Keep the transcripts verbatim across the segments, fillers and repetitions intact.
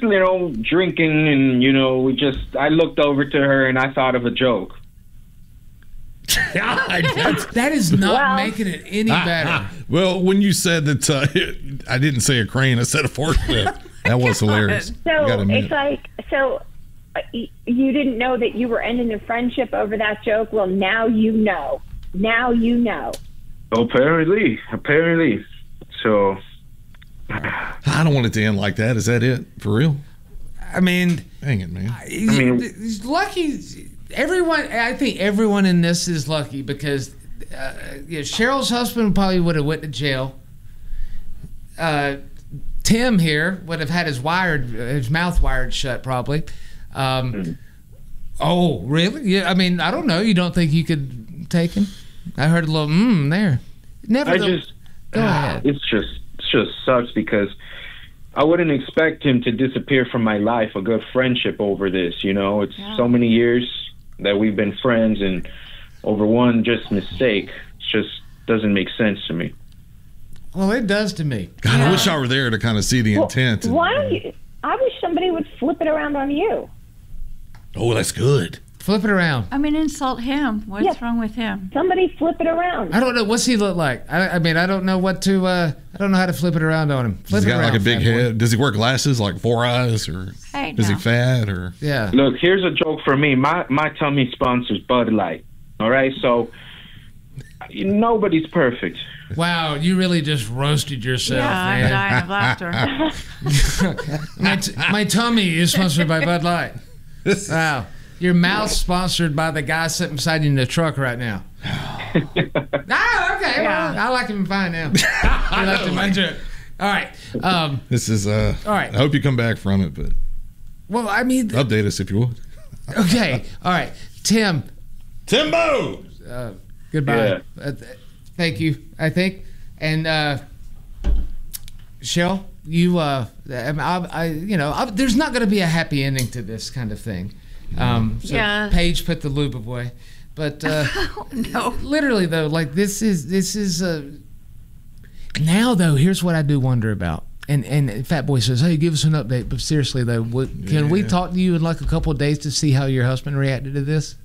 you know, drinking, and, you know, we just, I looked over to her and I thought of a joke. That's, that is not Well- making it any better. Well, when you said that, uh, I didn't say a crane, I said a forklift. That was hilarious. So You gotta admit it's it. like, so uh, y- you didn't know that you were ending a friendship over that joke. Well, now you know. Now you know. Apparently, apparently. So, I don't want it to end like that. Is that it? For real? I mean, Dang it, man. mean- he's lucky. Everyone, I think everyone in this is lucky because uh, yeah, Cheryl's husband probably would have went to jail. Uh, Tim here would have had his wired, his mouth wired shut probably. Um, oh, really? Yeah. I mean, I don't know. You don't think you could take him? I heard a little mmm there. Never. I go, just, go ahead. it's just, it just sucks because I wouldn't expect him to disappear from my life, a good friendship over this, you know? It's Yeah. so many years that we've been friends, and over one just mistake, it just doesn't make sense to me. Well, it does to me. God, I wish I were there to kind of see the intent. and- Why don't you? I wish somebody would flip it around on you. Oh, that's good. Flip it around. I mean, insult him. What's Yeah. wrong with him? Somebody flip it around. I don't know. What's he look like? I, I mean, I don't know what to. Uh, I don't know how to flip it around on him. Flip Does he it got around, like a big fat boy. head? Does he wear glasses, like four eyes, or Hey, is he now. fat, or? Yeah. Look, here's a joke for me. My my tummy sponsors Bud Light. All right, so nobody's perfect. Wow, you really just roasted yourself, Yeah, I'm man. dying of laughter. my, t- my tummy is sponsored by Bud Light. Wow. Your mouth's sponsored by the guy sitting beside you in the truck right now. Ah, okay. Well, I like him fine now. I left him unjoke. All right. Um, This is. uh All right. I hope you come back from it, but well, I mean, update us if you would. okay. All right. Tim, Timbo. uh, goodbye. Uh, th- thank you, I think. And uh, Shell, you, uh, I, I, I you know, I, there's not going to be a happy ending to this kind of thing. Um, so Yeah. Paige put the lube away, but uh, No. literally though, like this is this is uh, now though. Here's what I do wonder about. And and Fat Boy says, "Hey, give us an update." But seriously though, what, can we Yeah. talk to you in like a couple of days to see how your husband reacted to this?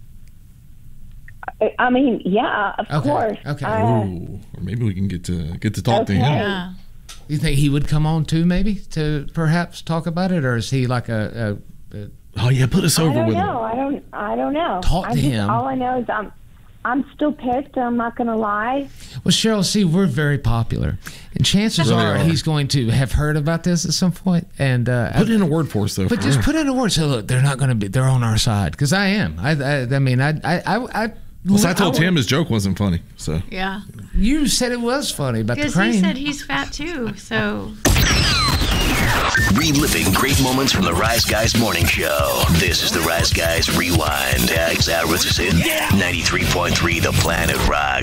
I- I mean, yeah, of Okay, course. okay. Uh, Ooh, or maybe we can get to get to talk to Okay. him. Yeah. You think he would come on too, maybe to perhaps talk about it, or is he like a, a, a Oh yeah, put us I over don't with know. him. I don't. I don't know. Talk I to just, him. All I know is I'm. I'm still pissed. I'm not going to lie. Well, Cheryl, see, we're very popular, and chances Really are are. he's going to have heard about this at some point. And uh, Put in a word for us though. but for just real. put in a word. So look, they're not going to be. They're on our side because I am. I, I, I mean, I, I, I. I Well, so I told I- Tim his joke wasn't funny. So Yeah. You said it was funny about the Because crane. he said he's fat too, so. Reliving great moments from the Rise Guys Morning Show. This is the Rise Guys Rewind. Tags out with us in ninety-three point three The Planet Rock.